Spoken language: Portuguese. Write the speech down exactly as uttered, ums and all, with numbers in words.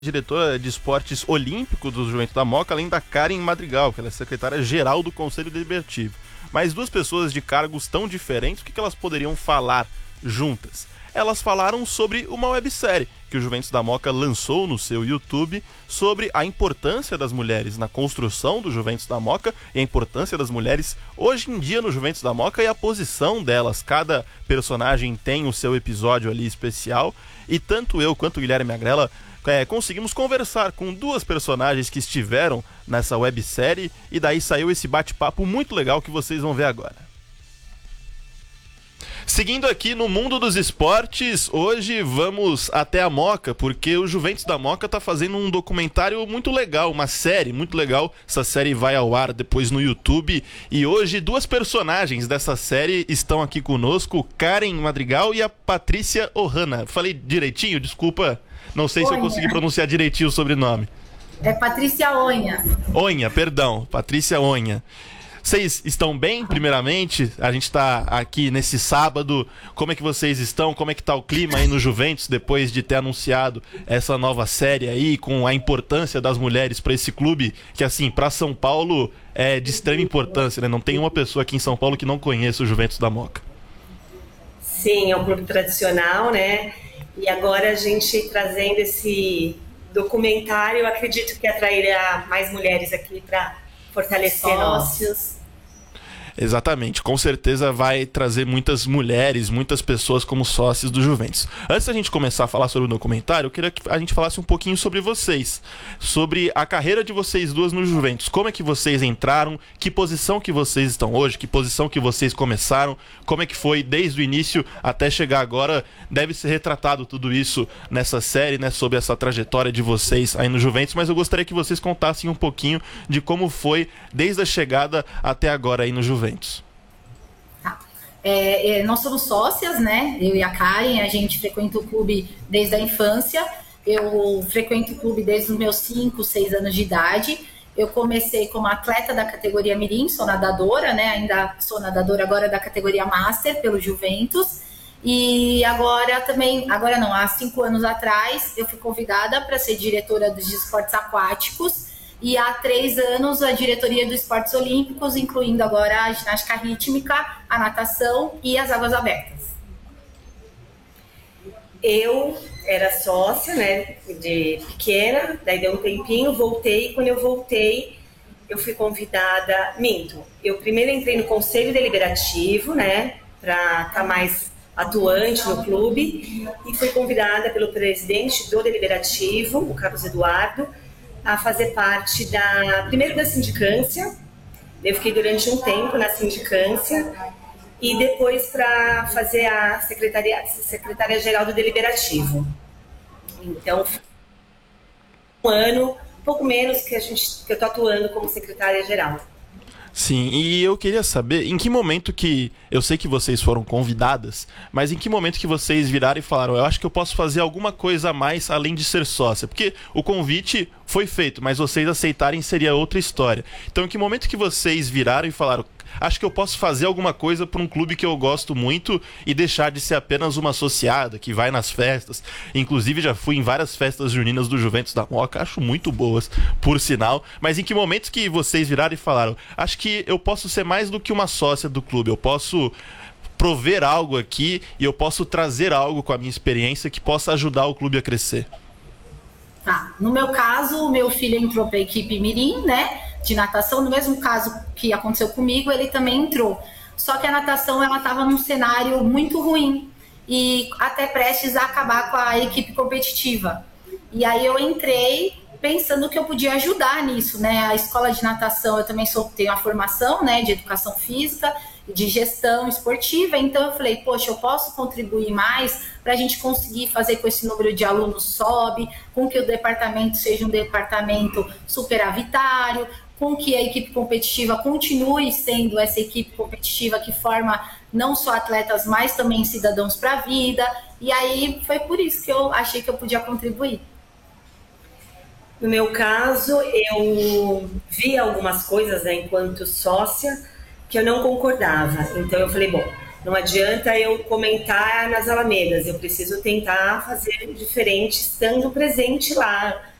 diretora de esportes olímpico do Juventus da Moca, além da Karen Madrigal, que ela é secretária-geral do Conselho Deliberativo. Mas duas pessoas de cargos tão diferentes, o que elas poderiam falar juntas? Elas falaram sobre uma websérie que o Juventus da Moca lançou no seu YouTube sobre a importância das mulheres na construção do Juventus da Moca e a importância das mulheres hoje em dia no Juventus da Moca e a posição delas. Cada personagem tem o seu episódio ali especial e tanto eu quanto o Guilherme Agrela É, conseguimos conversar com duas personagens que estiveram nessa websérie e daí saiu esse bate-papo muito legal que vocês vão ver agora. Seguindo aqui no mundo dos esportes, hoje vamos até a Moca, porque o Juventus da Moca está fazendo um documentário muito legal, uma série muito legal. Essa série vai ao ar depois no YouTube e hoje duas personagens dessa série estão aqui conosco, Karen Madrigal e a Patrícia Ohana. Falei direitinho? Desculpa. Não sei Onha. Se eu consegui pronunciar direitinho o sobrenome. É Patrícia Onha. Onha, perdão. Patrícia Onha. Vocês estão bem, primeiramente? A gente está aqui nesse sábado. Como é que vocês estão? Como é que está o clima aí no Juventus depois de ter anunciado essa nova série aí com a importância das mulheres para esse clube que, assim, para São Paulo é de extrema importância, né? Não tem uma pessoa aqui em São Paulo que não conheça o Juventus da Moca. Sim, é um clube tradicional, né? E agora a gente trazendo esse documentário, eu acredito que atrairá mais mulheres aqui para fortalecer sócios. Exatamente, com certeza vai trazer muitas mulheres, muitas pessoas como sócios do Juventus. Antes da gente começar a falar sobre o documentário, eu queria que a gente falasse um pouquinho sobre vocês, sobre a carreira de vocês duas no Juventus. Como é que vocês entraram, que posição que vocês estão hoje, que posição que vocês começaram, como é que foi desde o início até chegar agora. Deve ser retratado tudo isso nessa série, né, sobre essa trajetória de vocês aí no Juventus, mas eu gostaria que vocês contassem um pouquinho de como foi desde a chegada até agora aí no Juventus. Tá. É, é, nós somos sócias, né? Eu e a Karen, a gente frequenta o clube desde a infância. Eu frequento o clube desde os meus cinco, seis anos de idade. Eu comecei como atleta da categoria Mirim, sou nadadora, né? Ainda sou nadadora agora da categoria Master pelo Juventus. E agora também, agora não, há cinco anos atrás, eu fui convidada para ser diretora dos esportes aquáticos. E há três anos a diretoria dos esportes olímpicos, incluindo agora a ginástica rítmica, a natação e as águas abertas. Eu era sócia, né, de pequena, daí deu um tempinho, voltei, e quando eu voltei, eu fui convidada, minto, eu primeiro entrei no Conselho Deliberativo, né, para estar mais atuante no clube, e fui convidada pelo presidente do Deliberativo, o Carlos Eduardo, a fazer parte da, primeiro da sindicância, eu fiquei durante um tempo na sindicância, e depois para fazer a secretaria, secretária-geral do Deliberativo. Então, um ano, um pouco menos que, a gente, que eu estou atuando como secretária-geral. Sim, e eu queria saber em que momento que, eu sei que vocês foram convidadas, mas em que momento que vocês viraram e falaram, eu acho que eu posso fazer alguma coisa a mais além de ser sócia, porque o convite foi feito, mas vocês aceitarem seria outra história. Então em que momento que vocês viraram e falaram, acho que eu posso fazer alguma coisa para um clube que eu gosto muito e deixar de ser apenas uma associada que vai nas festas. Inclusive já fui em várias festas juninas do Juventus da Moca, acho muito boas, por sinal. Mas em que momentos que vocês viraram e falaram, acho que eu posso ser mais do que uma sócia do clube, eu posso prover algo aqui e eu posso trazer algo com a minha experiência que possa ajudar o clube a crescer? Tá. No meu caso, o meu filho entrou para a equipe Mirim, né, de natação. No mesmo caso que aconteceu comigo, ele também entrou. Só que a natação ela estava num cenário muito ruim e até prestes a acabar com a equipe competitiva. E aí eu entrei pensando que eu podia ajudar nisso, né? A escola de natação, eu também sou, tenho a formação, né, de educação física, de gestão esportiva, então eu falei, poxa, eu posso contribuir mais para a gente conseguir fazer com esse número de alunos sobe, com que o departamento seja um departamento superavitário, com que a equipe competitiva continue sendo essa equipe competitiva que forma não só atletas, mas também cidadãos para a vida. E aí foi por isso que eu achei que eu podia contribuir. No meu caso, eu vi algumas coisas, né, enquanto sócia, que eu não concordava. Então eu falei, bom, Não adianta eu comentar nas Alamedas, eu preciso tentar fazer diferente estando presente lá,